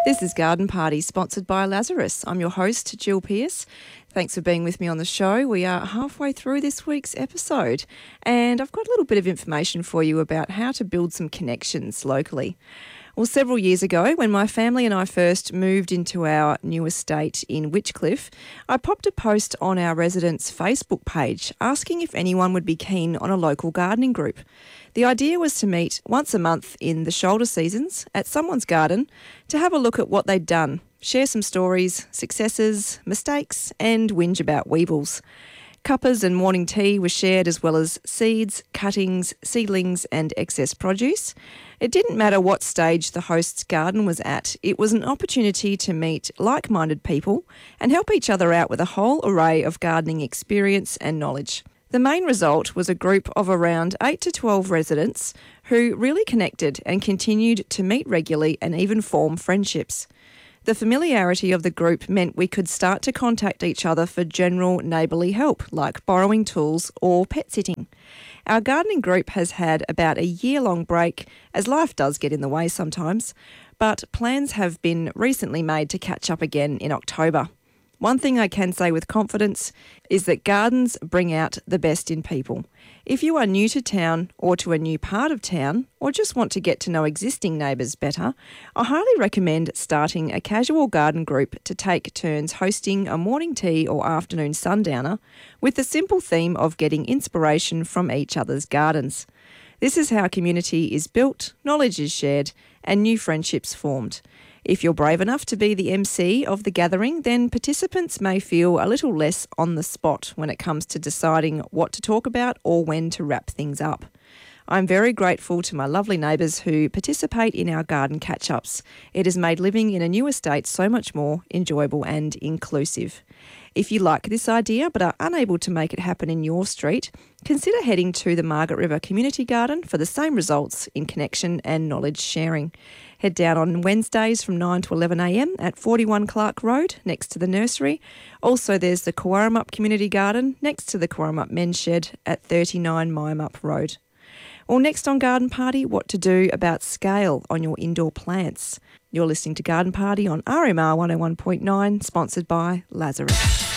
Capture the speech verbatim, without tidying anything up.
This is Garden Party, sponsored by Lazarus. I'm your host, Jill Pearce. Thanks for being with me on the show. We are halfway through this week's episode, and I've got a little bit of information for you about how to build some connections locally. Well, several years ago, when my family and I first moved into our new estate in Witchcliffe, I popped a post on our residents' Facebook page asking if anyone would be keen on a local gardening group. The idea was to meet once a month in the shoulder seasons at someone's garden to have a look at what they'd done, share some stories, successes, mistakes, and whinge about weevils. Cuppas and morning tea were shared, as well as seeds, cuttings, seedlings and excess produce. It didn't matter what stage the host's garden was at, it was an opportunity to meet like-minded people and help each other out with a whole array of gardening experience and knowledge. The main result was a group of around eight to twelve residents who really connected and continued to meet regularly and even form friendships. The familiarity of the group meant we could start to contact each other for general neighbourly help, like borrowing tools or pet sitting. Our gardening group has had about a year-long break, as life does get in the way sometimes, but plans have been recently made to catch up again in October. One thing I can say with confidence is that gardens bring out the best in people. If you are new to town or to a new part of town, or just want to get to know existing neighbours better, I highly recommend starting a casual garden group to take turns hosting a morning tea or afternoon sundowner with the simple theme of getting inspiration from each other's gardens. This is how community is built, knowledge is shared, and new friendships formed. If you're brave enough to be the M C of the gathering, then participants may feel a little less on the spot when it comes to deciding what to talk about or when to wrap things up. I'm very grateful to my lovely neighbours who participate in our garden catch-ups. It has made living in a new estate so much more enjoyable and inclusive. If you like this idea but are unable to make it happen in your street, consider heading to the Margaret River Community Garden for the same results in connection and knowledge sharing. Head down on Wednesdays from nine to eleven a m at forty-one Clark Road next to the nursery. Also there's the Cowarumup Community Garden next to the Cowarumup Men's Shed at thirty-nine Myemup Road. Or next on Garden Party, what to do about scale on your indoor plants. You're listening to Garden Party on R M R one oh one point nine, sponsored by Lazarus.